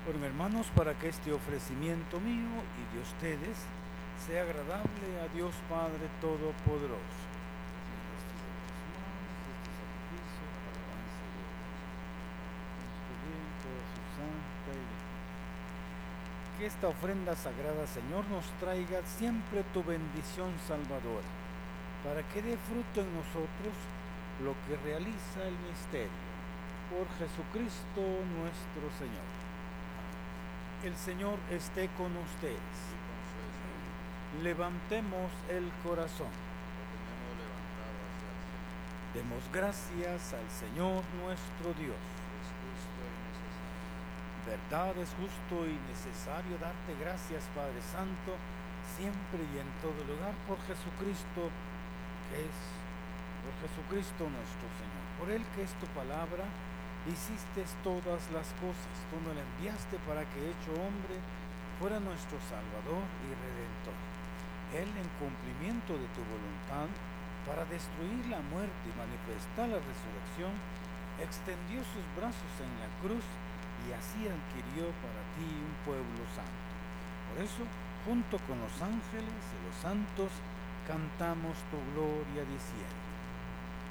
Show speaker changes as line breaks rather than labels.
Oren, hermanos, para que este ofrecimiento mío y de ustedes sea agradable a Dios Padre Todopoderoso. Que esta ofrenda sagrada, Señor, nos traiga siempre tu bendición salvadora, para que dé fruto en nosotros lo que realiza el misterio. Por Jesucristo nuestro Señor. El Señor esté con ustedes. Levantemos el corazón. Demos gracias al Señor nuestro Dios. Verdad, es justo y necesario darte gracias, Padre Santo, siempre y en todo lugar, por Jesucristo, por Jesucristo nuestro Señor. Por Él, que es tu palabra, hiciste todas las cosas. Tú nos la enviaste para que, hecho hombre, fuera nuestro Salvador y Redentor. Él, en cumplimiento de tu voluntad, para destruir la muerte y manifestar la resurrección, extendió sus brazos en la cruz y así adquirió para ti un pueblo santo. Por eso, junto con los ángeles y los santos, cantamos tu gloria diciendo: